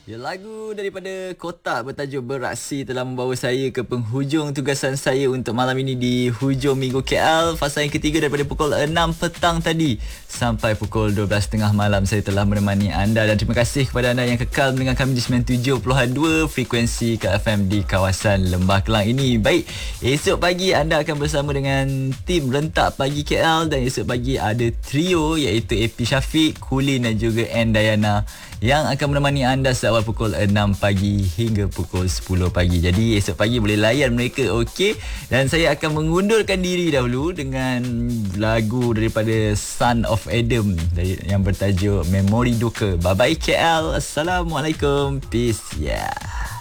Ya, lagu daripada Kotak bertajuk Beraksi telah membawa saya ke penghujung tugasan saya untuk malam ini di Hujung Minggu KL. Fasa yang ketiga daripada pukul 6 petang tadi sampai pukul 12.30 malam saya telah menemani anda. Dan terima kasih kepada anda yang kekal mendengar kami di 97.2 frekuensi KFM di kawasan Lembah Kelang ini. Baik, esok pagi anda akan bersama dengan tim Rentak Pagi KL. Dan esok pagi ada trio iaitu AP Syafiq, Kulin dan juga N Dayana yang akan menemani anda sewaktu pukul 6 pagi hingga pukul 10 pagi. Jadi esok pagi boleh layan mereka, okey? Dan saya akan mengundurkan diri dahulu dengan lagu daripada Son of Adam yang bertajuk Memori Duka. Bye bye KL. Assalamualaikum. Peace. Yeah.